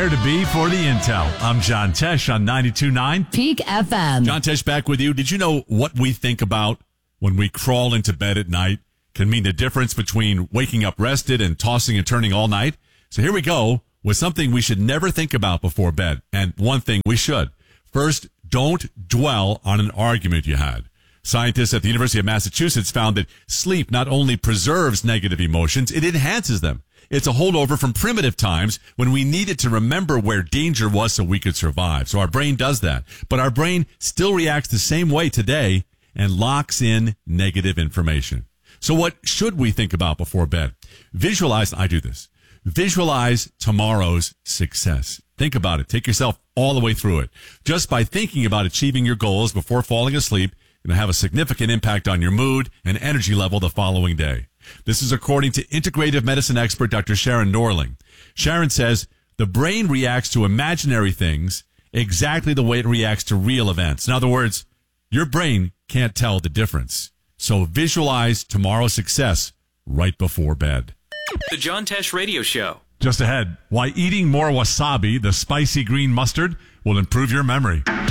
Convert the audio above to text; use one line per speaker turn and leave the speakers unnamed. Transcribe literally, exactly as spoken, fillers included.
where to be for the intel. I'm John Tesh on ninety-two point nine
Peak F M.
John Tesh back with you. Did you know what we think about when we crawl into bed at night can mean the difference between waking up rested and tossing and turning all night? So here we go with something we should never think about before bed. And one thing we should. First, don't dwell on an argument you had. Scientists at the University of Massachusetts found that sleep not only preserves negative emotions, it enhances them. It's a holdover from primitive times when we needed to remember where danger was so we could survive. So our brain does that. But our brain still reacts the same way today and locks in negative information. So what should we think about before bed? Visualize, I do this, visualize tomorrow's success. Think about it. Take yourself all the way through it. Just by thinking about achieving your goals before falling asleep, it's going to have a significant impact on your mood and energy level the following day. This is according to integrative medicine expert Doctor Sharon Norling. Sharon says the brain reacts to imaginary things exactly the way it reacts to real events. In other words, your brain can't tell the difference. So visualize tomorrow's success right before bed.
The John Tesh Radio Show.
Just ahead, why eating more wasabi, the spicy green mustard, will improve your memory.